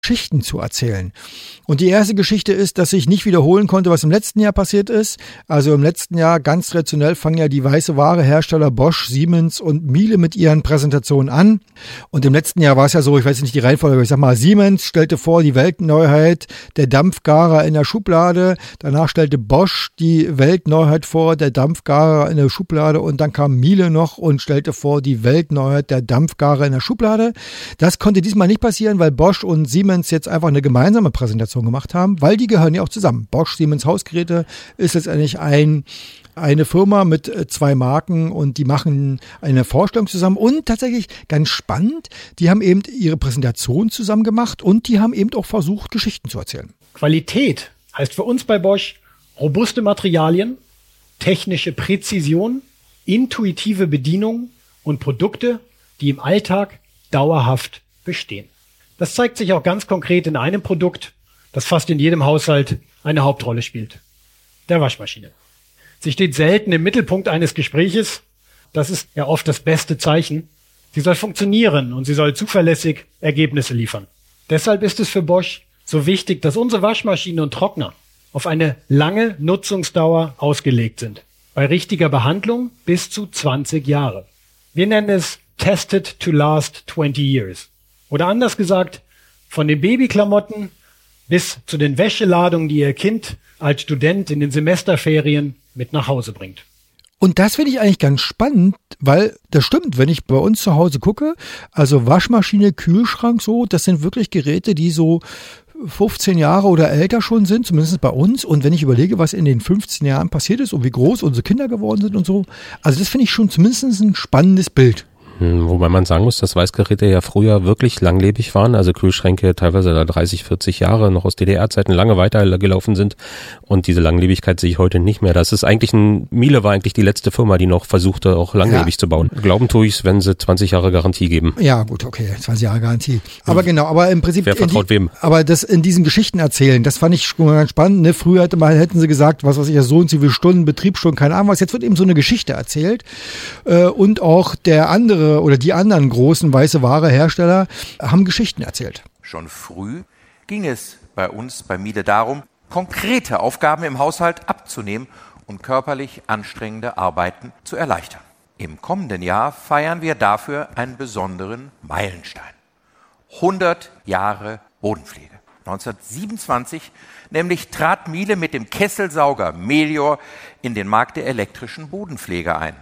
Geschichten zu erzählen. Und die erste Geschichte ist, dass ich nicht wiederholen konnte, was im letzten Jahr passiert ist. Also im letzten Jahr ganz traditionell fangen ja die weiße Ware-Hersteller Bosch, Siemens und Miele mit ihren Präsentationen an. Und im letzten Jahr war es ja so, ich weiß nicht die Reihenfolge, aber ich sag mal, Siemens stellte vor die Weltneuheit, der Dampfgarer in der Schublade. Danach stellte Bosch die Weltneuheit vor, der Dampfgarer in der Schublade. Und dann kam Miele noch und stellte vor die Weltneuheit, der Dampfgarer in der Schublade. Das konnte diesmal nicht passieren, weil Bosch und Siemens jetzt einfach eine gemeinsame Präsentation gemacht haben, weil die gehören ja auch zusammen. Bosch, Siemens Hausgeräte ist letztendlich eine Firma mit 2 Marken und die machen eine Vorstellung zusammen und tatsächlich ganz spannend, die haben eben ihre Präsentation zusammen gemacht und die haben eben auch versucht, Geschichten zu erzählen. Qualität heißt für uns bei Bosch robuste Materialien, technische Präzision, intuitive Bedienung und Produkte, die im Alltag dauerhaft bestehen. Das zeigt sich auch ganz konkret in einem Produkt, das fast in jedem Haushalt eine Hauptrolle spielt. Der Waschmaschine. Sie steht selten im Mittelpunkt eines Gespräches. Das ist ja oft das beste Zeichen. Sie soll funktionieren und sie soll zuverlässig Ergebnisse liefern. Deshalb ist es für Bosch so wichtig, dass unsere Waschmaschinen und Trockner auf eine lange Nutzungsdauer ausgelegt sind. Bei richtiger Behandlung bis zu 20 Jahre. Wir nennen es Tested to Last 20 Years. Oder anders gesagt, von den Babyklamotten bis zu den Wäscheladungen, die Ihr Kind als Student in den Semesterferien mit nach Hause bringt. Und das finde ich eigentlich ganz spannend, weil das stimmt, wenn ich bei uns zu Hause gucke, also Waschmaschine, Kühlschrank so, das sind wirklich Geräte, die so 15 Jahre oder älter schon sind, zumindest bei uns. Und wenn ich überlege, was in den 15 Jahren passiert ist und wie groß unsere Kinder geworden sind und so, also das finde ich schon zumindest ein spannendes Bild. Wobei man sagen muss, dass Weißgeräte ja früher wirklich langlebig waren, also Kühlschränke teilweise da 30, 40 Jahre noch aus DDR-Zeiten lange weitergelaufen sind und diese Langlebigkeit sehe ich heute nicht mehr. Das ist eigentlich Miele war eigentlich die letzte Firma, die noch versuchte, auch langlebig zu bauen. Glauben tue ich es, wenn sie 20 Jahre Garantie geben. Ja gut, okay, 20 Jahre Garantie. Aber genau, aber im Prinzip... Wer vertraut wem? Aber das in diesen Geschichten erzählen, das fand ich schon mal ganz spannend. Ne? Früher hätten sie gesagt, was weiß ich, so und so viele Stunden, Betriebsstunden, keine Ahnung was. Jetzt wird eben so eine Geschichte erzählt und auch der andere oder die anderen großen weiße Ware-Hersteller haben Geschichten erzählt. Schon früh ging es bei uns bei Miele darum, konkrete Aufgaben im Haushalt abzunehmen und körperlich anstrengende Arbeiten zu erleichtern. Im kommenden Jahr feiern wir dafür einen besonderen Meilenstein. 100 Jahre Bodenpflege. 1927 nämlich trat Miele mit dem Kesselsauger Melior in den Markt der elektrischen Bodenpflege ein.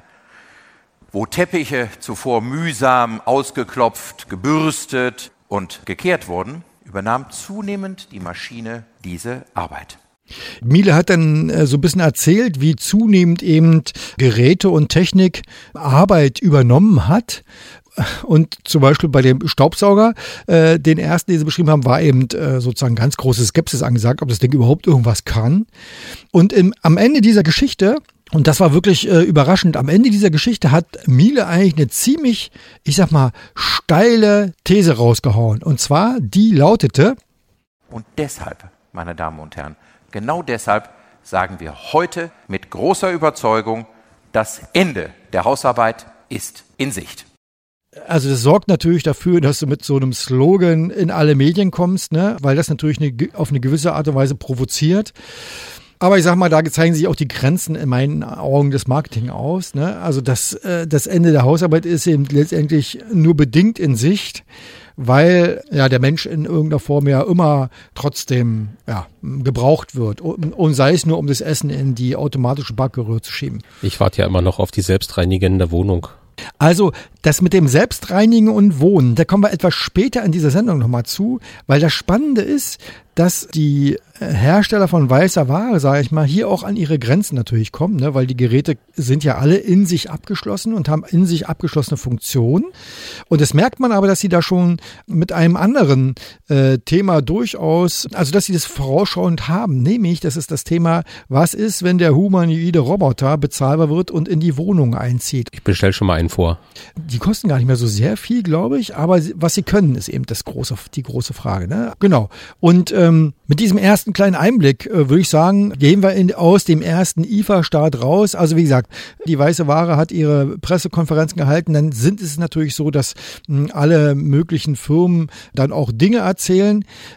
Wo Teppiche zuvor mühsam ausgeklopft, gebürstet und gekehrt wurden, übernahm zunehmend die Maschine diese Arbeit. Miele hat dann so ein bisschen erzählt, wie zunehmend eben Geräte und Technik Arbeit übernommen hat. Und zum Beispiel bei dem Staubsauger, den ersten, den sie beschrieben haben, war eben sozusagen ganz große Skepsis angesagt, ob das Ding überhaupt irgendwas kann. Und am Ende dieser Geschichte, und das war wirklich überraschend, am Ende dieser Geschichte hat Miele eigentlich eine ziemlich, ich sag mal, steile These rausgehauen. Und zwar, die lautete: Und deshalb, meine Damen und Herren, genau deshalb sagen wir heute mit großer Überzeugung, das Ende der Hausarbeit ist in Sicht. Also das sorgt natürlich dafür, dass du mit so einem Slogan in alle Medien kommst, ne? Weil das natürlich auf eine gewisse Art und Weise provoziert. Aber ich sag mal, da zeigen sich auch die Grenzen in meinen Augen des Marketing aus. Ne? Also das Ende der Hausarbeit ist eben letztendlich nur bedingt in Sicht, weil ja der Mensch in irgendeiner Form ja immer trotzdem gebraucht wird. Und sei es nur, um das Essen in die automatische Backröhre zu schieben. Ich warte ja immer noch auf die selbstreinigende Wohnung. Also das mit dem Selbstreinigen und Wohnen, da kommen wir etwas später in dieser Sendung nochmal zu, weil das Spannende ist, dass die Hersteller von weißer Ware, sage ich mal, hier auch an ihre Grenzen natürlich kommen, ne? Weil die Geräte sind ja alle in sich abgeschlossen und haben in sich abgeschlossene Funktionen. Und das merkt man aber, dass sie da schon mit einem anderen Thema durchaus, also dass sie das vorausschauend haben, nämlich das ist das Thema, was ist, wenn der humanoide Roboter bezahlbar wird und in die Wohnung einzieht. Ich bestelle schon mal einen vor. Die kosten gar nicht mehr so sehr viel, glaube ich, aber was sie können, ist eben die große Frage. Ne? Genau. Und mit diesem ersten kleinen Einblick würde ich sagen, gehen wir aus dem ersten IFA-Start raus. Also wie gesagt, die Weiße Ware hat ihre Pressekonferenzen gehalten. Dann sind es natürlich so, dass alle möglichen Firmen dann auch Dinge erzählen.